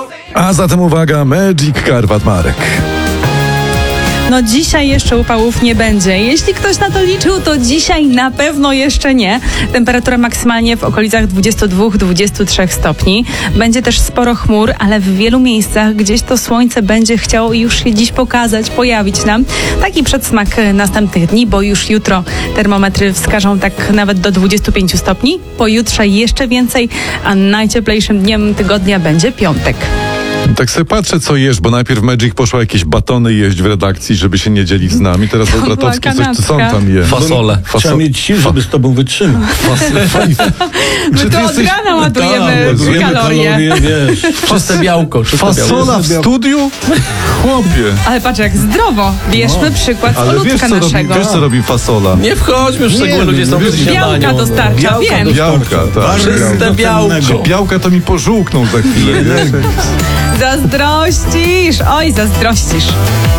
A zatem uwaga, Magic Karpat Marek. No dzisiaj jeszcze upałów nie będzie. Jeśli ktoś na to liczył, to dzisiaj na pewno jeszcze nie. Temperatura maksymalnie w okolicach 22-23 stopni. Będzie też sporo chmur, ale w wielu miejscach gdzieś to słońce będzie chciało już się dziś pokazać, pojawić nam. Taki przedsmak następnych dni, bo już jutro termometry wskażą tak nawet do 25 stopni. Pojutrze jeszcze więcej, a najcieplejszym dniem tygodnia będzie piątek. Tak sobie patrzę, co jesz, bo najpierw Magic poszła jakieś batony jeść w redakcji, żeby się nie dzielić z nami. Teraz Olbratowski coś, co on tam je? Fasole. Trzeba mieć sił, żeby z tobą wytrzymać. My to od rana ładujemy kalorie. Wiesz. Czyste białko. Fasola w studiu? Chłopie. Ale patrz, jak zdrowo. Bierzmy przykład z Ale oludka naszego. wiesz, co robi fasola? Nie wchodźmy w szczegóły, ludzie są przy śniadaniu. Białka dostarcza, wiem. Białka, tak. Czyste białko. Białka to mi pożółkną za chwilę. Zazdrościsz! Oj, zazdrościsz.